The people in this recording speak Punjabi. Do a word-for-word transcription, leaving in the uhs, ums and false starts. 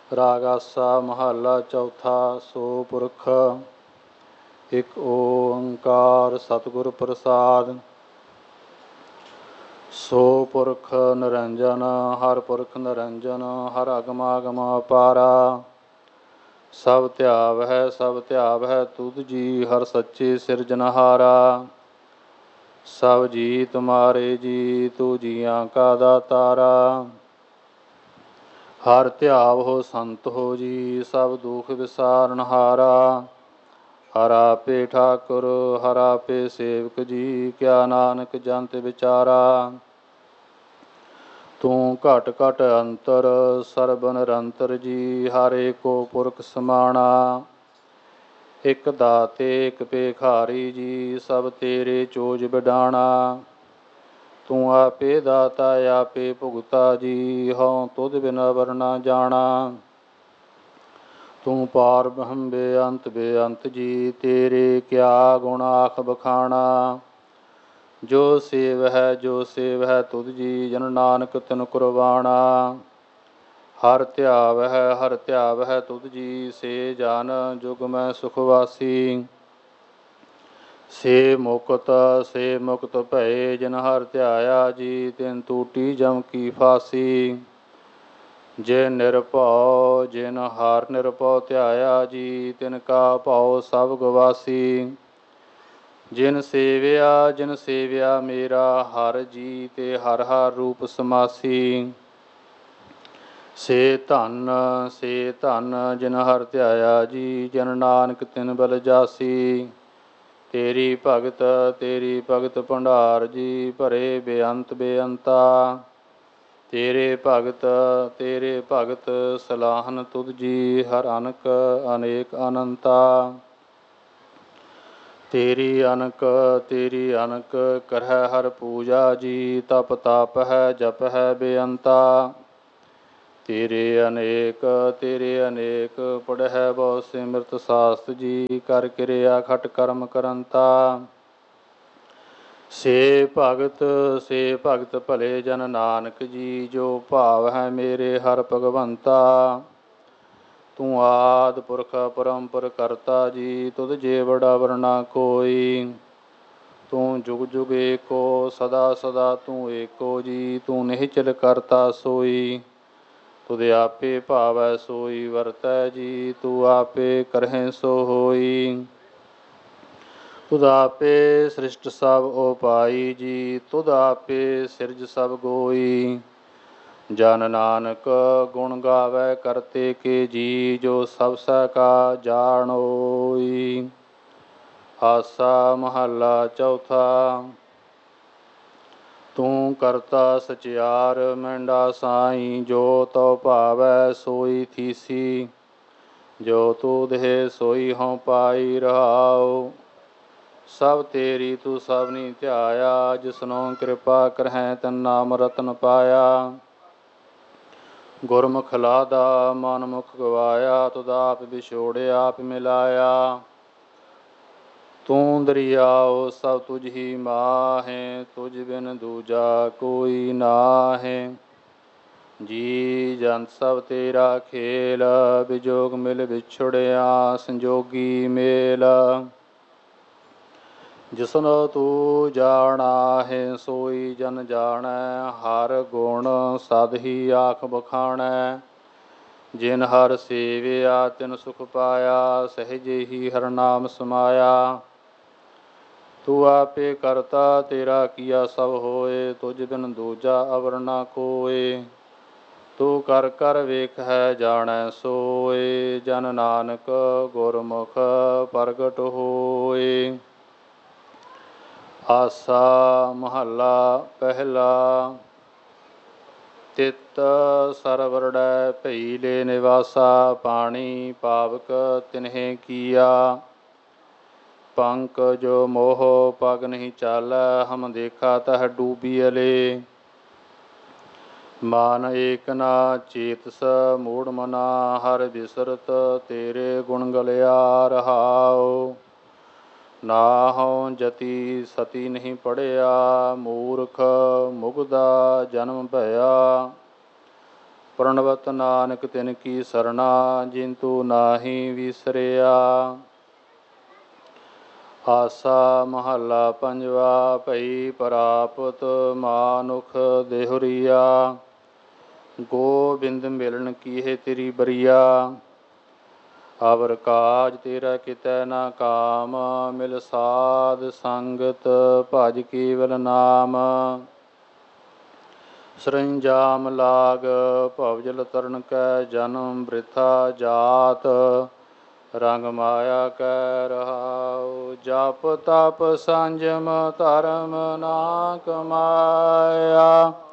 ਰਾਗ ਆਸਾ ਮਹੱਲਾ ਚੌਥਾ। ਸੋ ਪੁਰਖ ਇੱਕ ਓੰਕਾਰ ਸਤਿਗੁਰ ਪ੍ਰਸਾਦਿ। ਸੋ ਪੁਰਖ ਨਿਰੰਜਨ ਹਰਿ ਪੁਰਖ ਨਿਰੰਜਨ ਹਰਿ ਅਗਮ ਅਗਮ ਅਪਾਰਾ। ਸਭ ਧਿਆਵ ਹੈ ਸਭ ਧਿਆਵ ਹੈ ਤੁਧ ਜੀ ਹਰਿ ਸੱਚੇ ਸਿਰਜਨਹਾਰਾ। ਸਭ ਜੀ ਤੁਮਾਰੇ ਜੀ ਤੂੰ ਜੀਆਂ ਕਾ ਦਾਤਾਰਾ। ਹਰਿ ਧਿਆਵ ਹੋ ਸੰਤ ਹੋ ਜੀ ਸਭ ਦੁਖ ਵਿਸਾਰਨਹਾਰਾ। ਹਰਿ ਆਪੇ ਠਾਕੁਰ ਹਰਿ ਆਪੇ ਸੇਵਕ ਜੀ ਕਿਆ ਨਾਨਕ ਜੰਤ ਵਿਚਾਰਾ। ਤੂੰ ਘਟ ਘਟ ਅੰਤਰ ਸਰਬ ਨਿਰੰਤਰ ਜੀ ਹਰ ਏਕੋ ਪੁਰਖ ਸਮਾਣਾ। ਇਕ ਦਾਤੇ ਇਕ ਭੇਖਾਰੀ ਜੀ ਸਭ ਤੇਰੇ ਚੋਜ ਵਿਡਾਣਾ। ਤੂੰ ਆਪੇ ਦਾਤਾ ਆਪੇ ਭੁਗਤਾ ਜੀ ਹਉ ਤੁਧ ਬਿਨ ਅਵਰ ਨਾ ਜਾਣਾ। ਤੂੰ ਪਾਰ ਬ੍ਰਹਮ ਬੇਅੰਤ ਬੇਅੰਤ ਜੀ ਤੇਰੇ ਕਿਆ ਗੁਣ ਆਖ ਬਖਾਣਾ। ਜੋ ਸੇਵ ਹੈ ਜੋ ਸੇਵ ਹੈ ਤੁਧ ਜੀ ਜਨ ਨਾਨਕ ਤਿਨ ਕੁਰਬਾਣਾ। ਹਰਿ ਧਿਆਵ ਹੈ ਹਰਿ ਧਿਆਵ ਹੈ ਤੁਧ ਜੀ ਸੇ ਜਨ ਜੁਗ ਮੈਂ ਸੁਖ ਵਾਸੀ। ਸੇ ਮੁਕਤ ਸੇ ਮੁਕਤ ਭਏ ਜਿਨ ਹਰਿ ਧਿਆਇਆ ਜੀ ਤਿਨ ਟੂਟੀ ਜਮ ਕੀ ਫਾਸੀ। ਜੇ ਨਿਰਭਉ ਜਿਨ ਹਰਿ ਨਿਰਭਉ ਧਿਆਇਆ ਜੀ ਤਿਨ ਕਾ ਭਉ ਸਭ ਗਵਾਸੀ। ਜਿਨ ਸੇਵਿਆ ਜਿਨ ਸੇਵਿਆ ਮੇਰਾ ਹਰਿ ਜੀ ਤੇ ਹਰਿ ਹਰਿ ਰੂਪ ਸਮਾਸੀ। ਸੇ ਧਨ ਸੇ ਧਨ ਜਿਨ ਹਰਿ ਧਿਆਇਆ ਜੀ ਜਨ ਨਾਨਕ ਤਿਨ ਬਲ ਜਾਸੀ। ਤੇਰੀ ਭਗਤ ਤੇਰੀ ਭਗਤ ਭੰਡਾਰ ਜੀ ਭਰੇ ਬੇਅੰਤ ਬੇਅੰਤਾ। ਤੇਰੇ ਭਗਤ ਤੇਰੇ ਭਗਤ ਸਲਾਹਨ ਤੁਧ ਜੀ ਹਰਿ ਅਨਕ ਅਨੇਕ ਅਨੰਤਾ। ਤੇਰੀ ਅਨਕ ਤੇਰੀ ਅਨਕ ਕਰਹਿ ਹਰਿ ਪੂਜਾ ਜੀ ਤਪ ਤਪ ਹੈ ਜਪ ਹੈ ਬੇਅੰਤਾ। ਤੇਰੇ ਅਨੇਕ ਤੇਰੇ ਅਨੇਕ ਪੜ੍ਹੈ ਬਹੁ ਸਿਮਰਤ ਸਾਸਤ ਜੀ ਕਰ ਕਿਰਿਆ ਖਟ ਕਰਮ ਕਰੰਤਾ। ਸੇ ਭਗਤ ਸੇ ਭਗਤ ਭਲੇ ਜਨ ਨਾਨਕ ਜੀ ਜੋ ਭਾਵ ਹੈ ਮੇਰੇ ਹਰਿ ਭਗਵੰਤਾ। ਤੂੰ ਆਦਿ ਪੁਰਖ ਪਰੰਪਰ ਕਰਤਾ ਜੀ ਤੁਧ ਜੇ ਬੜਾ ਅਵਰ ਨਾ ਕੋਈ। ਤੂੰ ਜੁਗ ਜੁਗ ਏਕੋ ਸਦਾ ਸਦਾ ਤੂੰ ਏਕੋ ਜੀ ਤੂੰ ਨਿਹਚਲ ਕਰਤਾ ਸੋਈ। ਤੁਧ ਆਪੇ ਭਾਵੈ ਸੋਈ ਵਰਤੈ ਜੀ ਤੂੰ ਆਪੇ ਕਰਹਿ ਸੋ ਹੋਈ। ਤੁਧ ਆਪੇ ਸ੍ਰਿਸ਼ਟ ਸਭ ਉਪਾਈ ਜੀ ਤੁਧ ਆਪੇ ਸਿਰਜ ਸਭ ਗੋਈ। ਜਨ ਨਾਨਕ ਗੁਣ ਗਾਵੈ ਕਰਤੇ ਕੇ ਜੀ ਜੋ ਸਭ ਸਹਿ ਕਾ ਜਾਣੋਈ। ਆਸਾ ਮਹੱਲਾ ਚੌਥਾ। ਤੂੰ ਕਰਤਾ ਸਚਿਆਰ ਮਹਿੰਡਾ ਸਾਈ ਜੋ ਤਉ ਭਾਵੈ ਸੋਈ ਥੀਸੀ। ਜੋ ਤੂੰ ਦੇਹ ਸੋਈ ਹਉ ਪਾਈ ਰਹਾਉ। ਸਭ ਤੇਰੀ ਤੂੰ ਸਭਨੀ ਧਿਆਇਆ ਜਿਸਨੋ ਕਿਰਪਾ ਕਰਹਿ ਤਿਨ ਨਾਮ ਰਤਨ ਪਾਇਆ। ਗੁਰਮੁਖ ਲਾਦਾ ਮਨ ਮੁਖ ਗਵਾਇਆ ਤੁਧ ਆਪ ਵਿਛੋੜਿਆ ਆਪ ਮਿਲਾਇਆ। ਤੂੰ ਦਰਿਆਉ ਸਭ ਤੁਝ ਹੀ ਮਾਹੇ ਤੁਝ ਬਿਨ ਦੂਜਾ ਕੋਈ ਨਾਹੇ। ਜੀ ਜੰਤ ਸਭ ਤੇਰਾ ਖੇਲ ਵਿਜੋਗ ਮਿਲ ਵਿਛੁੜਿਆ ਸੰਜੋਗੀ ਮੇਲ। ਜਿਸਨੋ ਤੂੰ ਜਾਣਾਹੇ ਸੋਈ ਜਨ ਜਾਣੈ ਹਰਿ ਗੁਣ ਸਦ ਹੀ ਆਖ ਬਖਾਣੈ। ਜਿਨ ਹਰਿ ਸੇਵਿਆ ਤਿਨ ਸੁਖ ਪਾਇਆ ਸਹਿਜੇ ਹੀ ਹਰਿ ਨਾਮ ਸਮਾਇਆ। ਤੂੰ ਆਪੇ ਕਰਤਾ ਤੇਰਾ ਕੀਆ ਸਭ ਹੋਏ ਤੁਝ ਬਿਨ ਦੂਜਾ ਅਵਰ ਨਾ ਕੋਇ। ਤੂੰ ਕਰ ਕਰ ਵੇਖੈ ਜਾਣੈ ਸੋਇ ਜਨ ਨਾਨਕ ਗੁਰਮੁਖ ਪ੍ਰਗਟ ਹੋਇ। ਆਸਾ ਮਹੱਲਾ ਪਹਿਲਾ। ਤਿਤ ਸਰਵਰੜੈ ਭਈ ਲੈ ਨਿਵਾਸਾ ਪਾਣੀ ਪਾਵਕ ਤਿਨਹਿ ਕੀਆ। ਪੰਕ ਜੋ ਮੋਹ ਪਗ ਨਹੀਂ ਚਾਲੈ ਹਮ ਦੇਖਾ ਤਹ ਡੂਬੀਅਲੇ। ਮਨ ਏਕ ਨਾ ਚੇਤਸ ਮੂੜ ਮਨਾ ਹਰਿ ਬਿਸਰਤ ਤੇਰੇ ਗੁਣ ਗਲਿਆ ਰਹਾਉ। ਨਾਹਉ ਜਤੀ ਸਤੀ ਨਹੀਂ ਪੜ੍ਹਿਆ ਮੂਰਖ ਮੁਗਧਾ ਜਨਮ ਭਇਆ। ਪ੍ਰਣਵਤ ਨਾਨਕ ਤਿਨ ਕੀ ਸਰਣਾ ਜਿੰਤੂ ਨਾਹੀ ਵਿਸਰਿਆ। ਆਸਾ ਮਹੱਲਾ ਪੰਜਵਾ। ਭਈ ਪ੍ਰਾਪਤ ਮਾਨੁਖ ਦੇਹੁਰੀਆ ਗੋਬਿੰਦ ਮਿਲਣ ਕੀਹੇ ਤੇਰੀ ਬਰੀਆ। ਅਵਰ ਕਾਜ ਤੇਰਾ ਕਿਤੈ ਨਾ ਕਾਮ ਮਿਲ ਸਾਧ ਸੰਗਤ ਭਜ ਕੇਵਲ ਨਾਮ। ਸਰੰਜਾਮ ਲਾਗ ਭਵਜਲ ਤਰਨ ਕੈ ਜਨਮ ਬ੍ਰਿਥਾ ਜਾਤ ਰੰਗ ਮਾਇਆ ਕੈ ਰਹਾਉ। ਜਪ ਤਪ ਸੰਜਮ ਧਰਮ ਨਾ ਕਮਾਇਆ